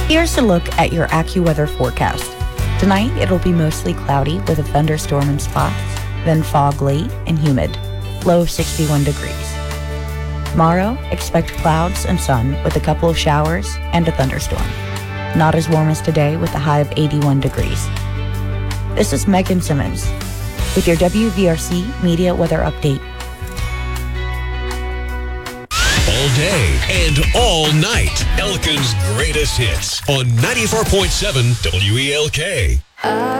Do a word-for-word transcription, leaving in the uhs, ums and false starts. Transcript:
Here's a look at your AccuWeather forecast. Tonight, it'll be mostly cloudy with a thunderstorm in spots, then fog late and humid, low of sixty-one degrees. Tomorrow, expect clouds and sun with a couple of showers and a thunderstorm. Not as warm as today with a high of eighty-one degrees. This is Megan Simmons with your W V R C Media Weather Update. All day and all night, Elkin's greatest hits on ninety-four point seven W E L K.